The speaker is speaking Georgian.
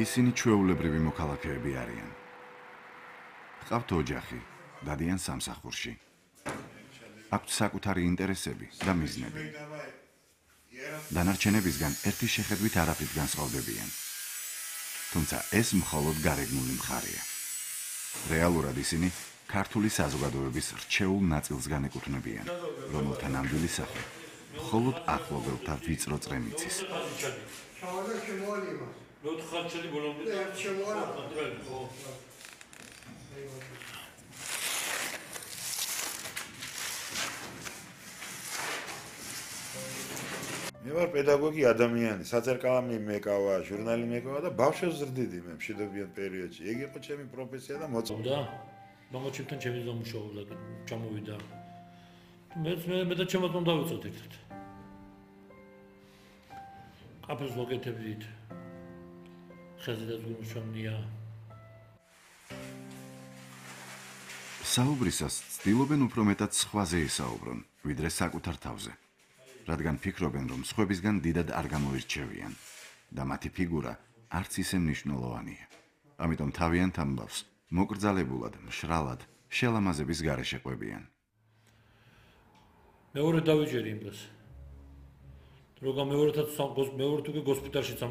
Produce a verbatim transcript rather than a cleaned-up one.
ისინი ჩვეულებრივი მოქალაქეები არიან. ჰყავთ ოჯახი, დადიან სამსახურში. აქვთ საკუთარი ინტერესები და მიზნები. დანარჩენებისგან ერთი შეხედვით არაფრით განსხვავდებიან. თუმცა ეს მხოლოდ გარეგნული მხარეა. რეალურად ისინი ქართული საზოგადოების რჩეულ ნაწილს განეკუთვნებიან, რომელთა ნამდვილი სახე მხოლოდ ახლობელთა ვიწრო წრემ იცის. მე ვარ პედაგოგი ადამიანი, საწერკალამი მეკავა, ჟურნალი მეკავა და ბავშვებს ზრდიდი მე მშვიდობიან პერიოდში. ეგ იყო ჩემი პროფესია და მოწმობა. მამაჩემთან ჩემი დამუშავება ჩამოვიდა. მე მე და ჩემთან დავიცოთ ერთად. აფერს ლოგეთებით. ხეზე და ზურმშოვნია. საუბრისას ცდილობენ უფრო მეტად სხვაზე ისაუბრონ, ვიდრე საკუთარ თავზე. რადგან ფიქრობენ, რომ სხვებისგან დიდად არ გამოირჩევიან და მათი ფიგურა არც ისე მნიშვნელოვანია. ამიტომ თავიანთ ამბავს მოკრძალებულად, მშრალად, შელამაზების გარეშე ყვებიან. მეორე დავიჯერი იმ დროს. როგორ მეორედაც მეორე თუ კი გოსპიტალშიც ამ